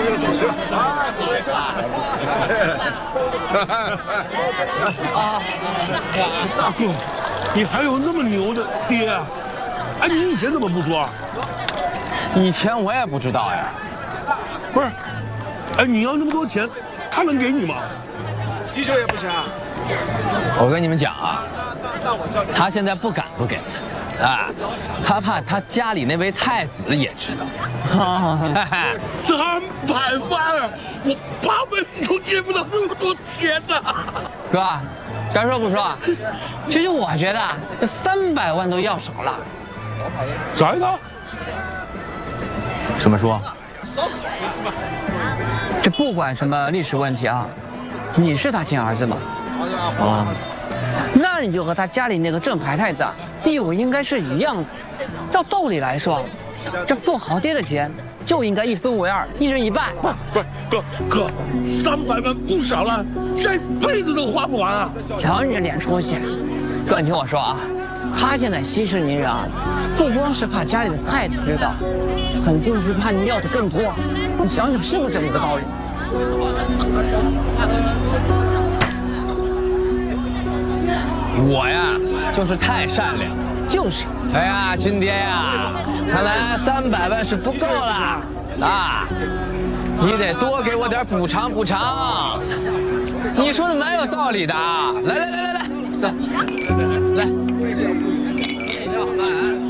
大哥，你还有那么牛的爹？哎，你以前怎么不说？ 以前我也不知道呀。 不是，哎，你要那么多钱，他能给你吗？ 啤酒也不行啊。 我跟你们讲啊，他现在不敢不给，啊，他怕他家里那位太子也知道。 300万，我8辈子都见不到那么多钱呐！ 哥，该说不说，其实我觉得这300万都要少了。 啥意思？ 怎么说？ 这不管什么历史问题啊，你是他亲儿子吗？ 啊， 那你就和他家里那个正牌太子啊，地位应该是一样的。照道理来说，这富豪爹的钱就应该1分为2，一人1半。 不是，哥，300万不少了，这辈子都花不完啊！ 瞧你这点出息，哥，你听我说啊，他现在息事宁人啊，不光是怕家里的太子知道，肯定是怕你要的更多。你想想是不是这么个道理？ 我呀就是太善良。 就是。 哎呀，亲爹呀，看来300万是不够了啊！你得多给我点补偿补偿。你说的蛮有道理的。来，来。